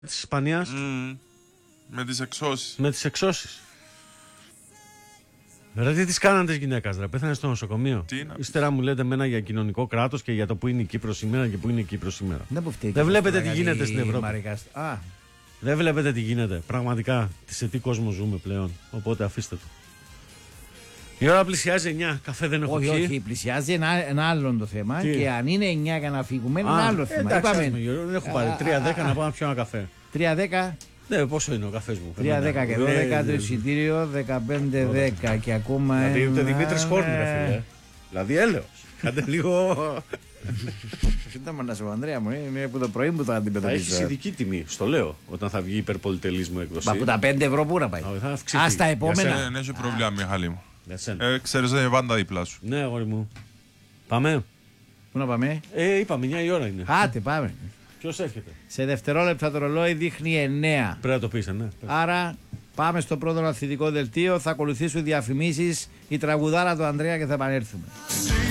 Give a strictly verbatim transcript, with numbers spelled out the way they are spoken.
της Ισπανίας. Mm, με τις εξώσεις. Με τις εξώσεις. Ρε, τι τις κάνανε τις γυναίκας, ρε, πέθανε στο νοσοκομείο. Ύστερα μου λέτε εμένα για κοινωνικό κράτος και για το που είναι η Κύπρος σήμερα και που είναι η Κύπρος σήμερα. Δεν, Δεν βλέπετε τι γίνεται στην Ευρώπη. Α. Δεν βλέπετε τι γίνεται. Πραγματικά, σε τι κόσμο ζούμε πλέον. Οπότε αφήστε το. Η ώρα πλησιάζει εννιά, καφέ δεν έχω όχι, πιει. όχι, πλησιάζει ένα, ένα άλλο το θέμα. Τι? Και αν είναι εννιά για να φύγουμε, είναι ένα άλλο θέμα. Εντάξει, Είπαμε, δεν έχω πάρει. τρία δέκα να πάω να πιω ένα καφέ. τρία δέκα. Ναι, πόσο είναι ο καφές μου. τρία δέκα και δώδεκα το εισιτήριο, δεκαπέντε δέκα και ακόμα ένα. Δηλαδή ούτε Δημήτρης Χόρν, ρε φίλε. Δηλαδή έλεος. Κάντε λίγο. Κοίτα να σου πω, Ανδρέα μου, είναι από το πρωί που θα Θα αντιμετωπίσω. έχει ειδική τιμή, στο λέω, όταν θα βγει η υπερπολιτελής μου έκδοση. Μα από τα πέντε ευρώ πού να πάει. Α, στα επόμενα. Δεν έχει πρόβλημα, Μιχάλη μου. Για Ε, ξέρεις, δεν είναι πάντα δίπλα σου. Ναι, αγόρι μου. Πάμε. Πού να πάμε. Ε, είπαμε, εννιά η ώρα είναι. Άτε, πάμε. Ποιος έρχεται. Σε δευτερόλεπτα το ρολόι δείχνει εννιά. Πρέπει να το πεις, ναι. Άρα πάμε στο πρώτο αθλητικό δελτίο. Θα ακολουθήσουν διαφημίσεις, η τραγουδάρα του Ανδρέα και θα επανέλθουμε.